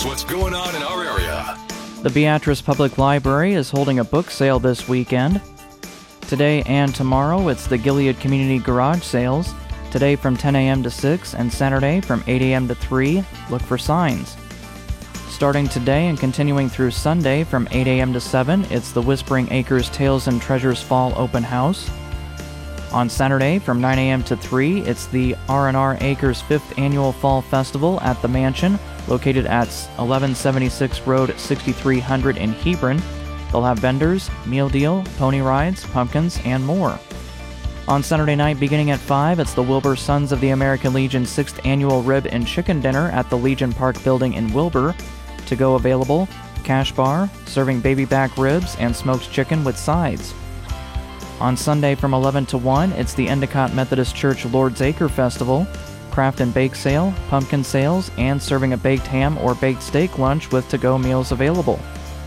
Here's what's going on in our area. The Beatrice Public Library is holding a book sale this weekend. Today and tomorrow, it's the Gilead Community Garage Sales. Today from 10 a.m. to 6 and Saturday from 8 a.m. to 3. Look for signs. Starting today and continuing through Sunday from 8 a.m. to 7, it's the Whispering Acres Tales and Treasures Fall Open House. On Saturday from 9 a.m. to 3, it's the R&R Acres 5th Annual Fall Festival at the Mansion, located at 1176 Road 6300 in Hebron. They'll have vendors, meal deal, pony rides, pumpkins, and more. On Saturday night, beginning at 5, it's the Wilbur Sons of the American Legion 6th Annual Rib and Chicken Dinner at the Legion Park Building in Wilbur. To go available, cash bar, serving baby back ribs and smoked chicken with sides. On Sunday from 11 to 1, it's the Endicott Methodist Church Lord's Acre Festival, craft and bake sale, pumpkin sales, and serving a baked ham or baked steak lunch with to-go meals available.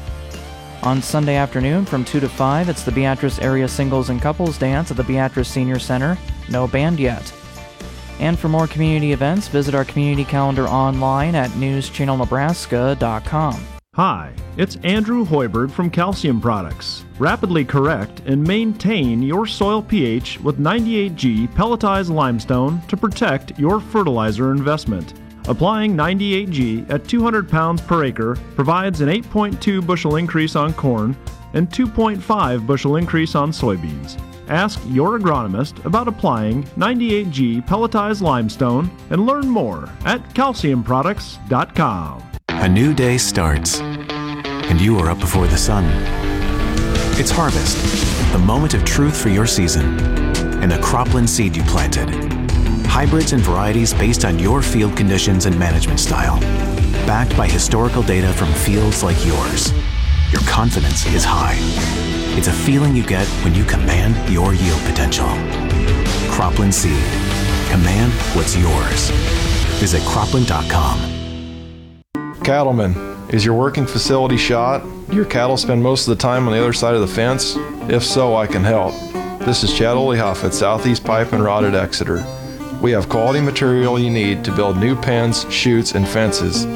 On Sunday afternoon from 2 to 5, it's the Beatrice Area Singles and Couples Dance at the Beatrice Senior Center. No band yet. And for more community events, visit our community calendar online at newschannelnebraska.com. Hi, it's Andrew Hoiberg from Calcium Products. Rapidly correct and maintain your soil pH with 98G pelletized limestone to protect your fertilizer investment. Applying 98G at 200 pounds per acre provides an 8.2 bushel increase on corn and 2.5 bushel increase on soybeans. Ask your agronomist about applying 98G pelletized limestone and learn more at calciumproducts.com. A new day starts, and you are up before the sun. It's harvest, the moment of truth for your season, and the cropland seed you planted. Hybrids and varieties based on your field conditions and management style. Backed by historical data from fields like yours. Your confidence is high. It's a feeling you get when you command your yield potential. Cropland Seed. Command what's yours. Visit cropland.com. Cattlemen, is your working facility shot? Do your cattle spend most of the time on the other side of the fence? If so, I can help. This is Chad Olehoff at Southeast Pipe and Rod at Exeter. We have quality material you need to build new pens, chutes, and fences.